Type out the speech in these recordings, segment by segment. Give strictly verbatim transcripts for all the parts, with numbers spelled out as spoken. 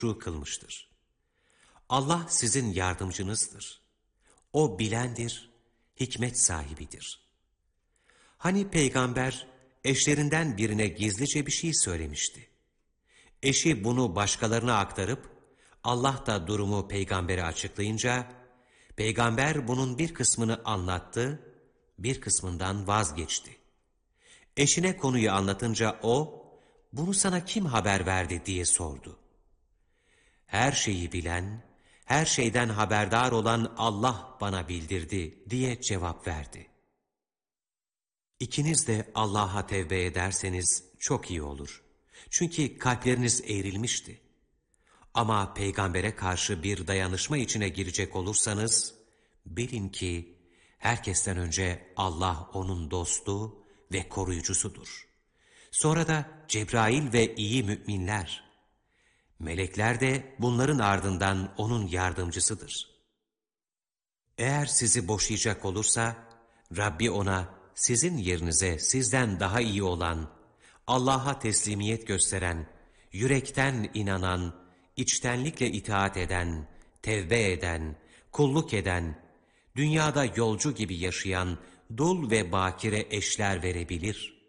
kılmıştır. Allah sizin yardımcınızdır. O bilendir, hikmet sahibidir. Hani peygamber eşlerinden birine gizlice bir şey söylemişti. Eşi bunu başkalarına aktarıp Allah da durumu peygambere açıklayınca peygamber bunun bir kısmını anlattı, bir kısmından vazgeçti. Eşine konuyu anlatınca o, bunu sana kim haber verdi diye sordu. Her şeyi bilen, her şeyden haberdar olan Allah bana bildirdi diye cevap verdi. İkiniz de Allah'a tevbe ederseniz çok iyi olur. Çünkü kalpleriniz eğrilmişti. Ama peygambere karşı bir dayanışma içine girecek olursanız, bilin ki herkesten önce Allah onun dostu ve koruyucusudur. Sonra da Cebrail ve iyi müminler. Melekler de bunların ardından onun yardımcısıdır. Eğer sizi boşayacak olursa, Rabbi ona sizin yerinize sizden daha iyi olan, Allah'a teslimiyet gösteren, yürekten inanan, içtenlikle itaat eden, tevbe eden, kulluk eden, dünyada yolcu gibi yaşayan dul ve bakire eşler verebilir.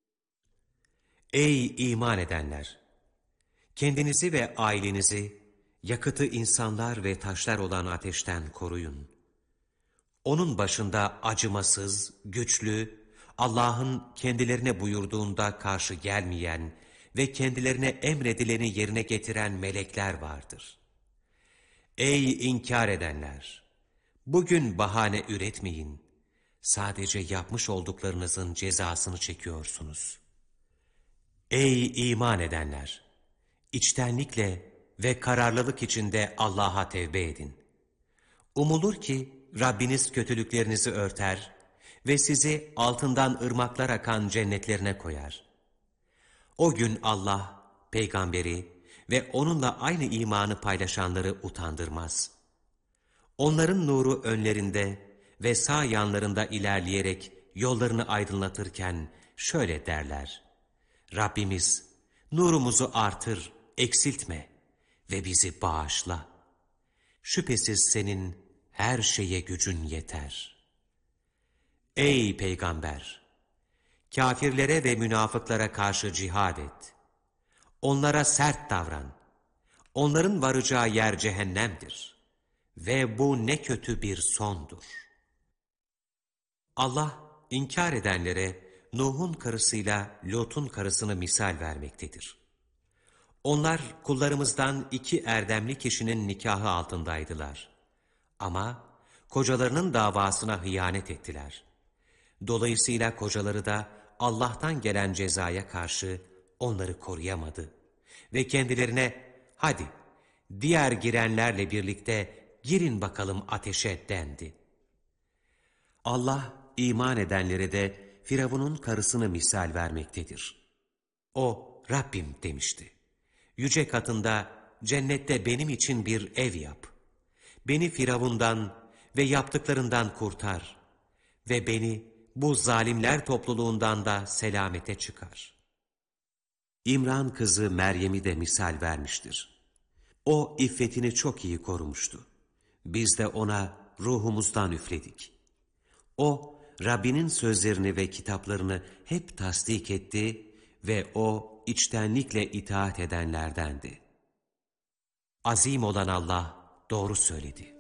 Ey iman edenler! Kendinizi ve ailenizi yakıtı insanlar ve taşlar olan ateşten koruyun. Onun başında acımasız, güçlü, Allah'ın kendilerine buyurduğunda karşı gelmeyen ve kendilerine emredileni yerine getiren melekler vardır. Ey inkar edenler! Bugün bahane üretmeyin. Sadece yapmış olduklarınızın cezasını çekiyorsunuz. Ey iman edenler! İçtenlikle ve kararlılık içinde Allah'a tevbe edin. Umulur ki Rabbiniz kötülüklerinizi örter ve sizi altından ırmaklar akan cennetlerine koyar. O gün Allah, peygamberi ve onunla aynı imanı paylaşanları utandırmaz. Onların nuru önlerinde ve sağ yanlarında ilerleyerek yollarını aydınlatırken şöyle derler: Rabbimiz, nurumuzu artır, eksiltme ve bizi bağışla. Şüphesiz senin her şeye gücün yeter. Ey peygamber! Kâfirlere ve münafıklara karşı cihad et. Onlara sert davran. Onların varacağı yer cehennemdir. Ve bu ne kötü bir sondur. Allah, inkar edenlere Nuh'un karısıyla Lut'un karısını misal vermektedir. Onlar kullarımızdan iki erdemli kişinin nikahı altındaydılar. Ama kocalarının davasına hıyanet ettiler. Dolayısıyla kocaları da Allah'tan gelen cezaya karşı onları koruyamadı. Ve kendilerine hadi diğer girenlerle birlikte girin bakalım ateşe dendi. Allah iman edenlere de Firavun'un karısını misal vermektedir. O Rabbim demişti. Yüce katında cennette benim için bir ev yap. Beni Firavun'dan ve yaptıklarından kurtar. Ve beni bu zalimler topluluğundan da selamete çıkar. İmran kızı Meryem'i de misal vermiştir. O iffetini çok iyi korumuştu. Biz de ona ruhumuzdan üfledik. O Rabbinin sözlerini ve kitaplarını hep tasdik etti ve o içtenlikle itaat edenlerdendi. Azim olan Allah doğru söyledi.